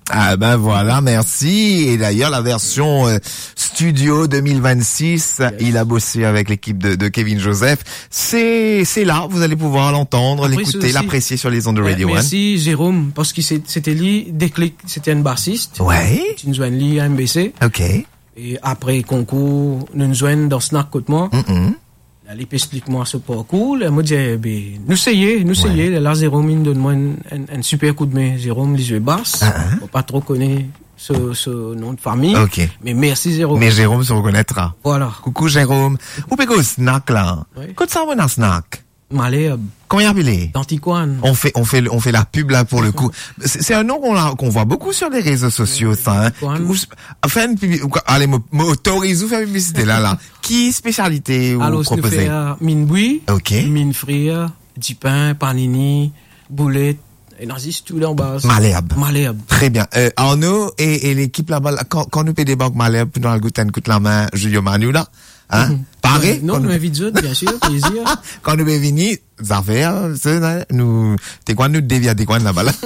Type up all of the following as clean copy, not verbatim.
Ah ben voilà, merci. Et d'ailleurs, la version studio 2026, yes. Il a bossé avec l'équipe de Kevin Joseph. C'est là, vous allez pouvoir l'entendre, l'écouter, l'apprécier sur les ondes de Radio One. Merci Jérôme, parce que c'était lui, Déclic, c'était un bassiste. Ouais. Tu nous joins lui à MBC. Ok. Et après concours, nous nous joignons dans Snack Côte-moi. Elle explique-moi ce parcours. Elle m'a dit, nous essayons. Là, Jérôme, il donne-moi un super coup de main. Jérôme, les yeux basses. On pas trop connaître ce nom de famille. Ok. Mais merci, Jérôme. Mais Jérôme se reconnaîtra. Voilà. Coucou, Jérôme. Où peut go snack, là? Oui. Qu'est-ce que ça va, snack? Malherbe. Comment il appelé? D'Antiquane. On fait la pub, là, pour le coup. C'est un nom qu'on voit beaucoup sur les réseaux sociaux, ça, hein. Enfin, allez, m'autorise ou faire publicité, là. Qui spécialité vous proposez? Alors, mine bouille. Ok. Mine frire, du pain, panini, boulette. Et nazis tout en base. Malherbe. Très bien. Arnaud et l'équipe là-bas, quand nous payons des banques Malherbe, nous allons goûter la main, Julio Manu, là. Hein? Pareil? Non, nous invitons, bien sûr, plaisir. Quand nous venons venir, affaires, t'es quoi, nous dévions des coins là-bas, là.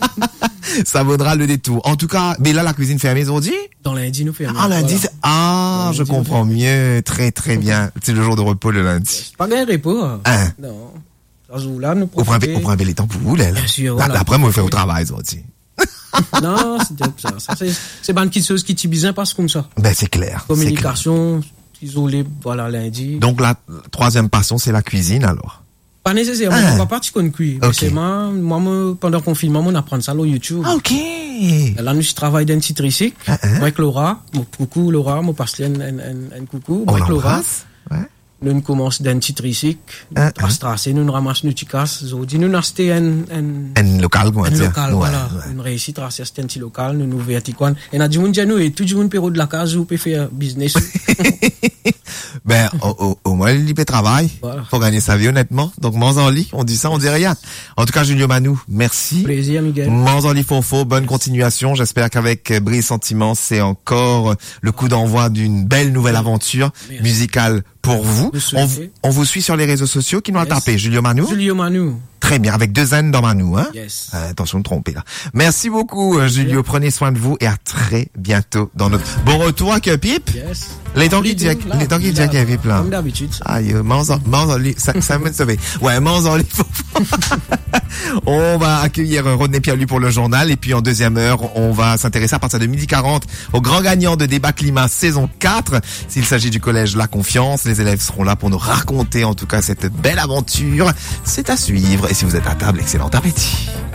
Ça vaudra le détour. En tout cas, mais là, la cuisine fermée aujourd'hui? Dans lundi, nous fermons. Ah, lundi, voilà. Je comprends mieux. Très, très bien. C'est le jour de repos, le lundi. C'est pas un repos. Hein? Non. Là, nous on prend un bel temps pour vous, là. Bien sûr, voilà. Après, moi, je fais au travail, aujourd'hui. Non, c'est pas une petite chose qui t'y bizarre parce comme ça. Ben, c'est clair. Communication, isolé, voilà, lundi. Donc, la troisième passion, c'est la cuisine, alors? Pas nécessairement, on va pas qu'on cuit. Okay. Moi, pendant le confinement, on apprend ça sur YouTube. Ah, ok. Là, nous, je travaille dans un petit tricycle. Avec Laura. Coucou, Laura, moi, passe un coucou. Avec Laura. Ouais. Nous commençons d'un petit tricycle. Nous ramassons nos petits casses. Nous acheté un local, quoi. Un local, voilà. Nous réussissons à acheter un petit local. Nous verticons. Et nous avons dit, nous, et tout le monde peut de la case, vous pouvez faire business. Ben, au moins, il peut travailler. Voilà. Faut gagner sa vie, honnêtement. Donc, Manzanli, on dit ça, on dit rien. En tout cas, Julio Manu, merci. Plaisir, Miguel. Manzanli Fonfo, bonne continuation. J'espère qu'avec Brise Sentiment, c'est encore le coup d'envoi d'une belle nouvelle aventure musicale pour vous. On vous suit sur les réseaux sociaux. Qui nous a tapé? Julio Manu? Julio Manu. Très bien, avec 2 N dans Manu, hein? Yes. Attention de tromper, là. Merci beaucoup, Julio. Prenez soin de vous et à très bientôt dans notre bon retour à Cupip. Yes. Les temps qui disent qu'il y avait plein. Comme d'habitude. Aïe, Manzanli, ça me sauver. Ouais, Manzanli. On va accueillir Rodney Pierre-Lui pour le journal et puis en deuxième heure, on va s'intéresser à partir de 12h40 au grand gagnant de Débat Climat saison 4. S'il s'agit du collège La Confiance, les élèves seront là pour nous raconter en tout cas cette belle aventure. C'est à suivre et si vous êtes à table, excellent appétit.